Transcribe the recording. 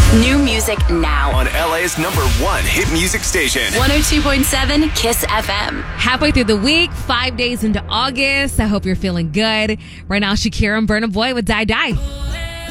New music now. On LA's #1 hit music station. 102.7 Kiss FM. Halfway through the week, 5 days into August. I hope you're feeling good. Right now, Shakira and Burna Boy with Die Die.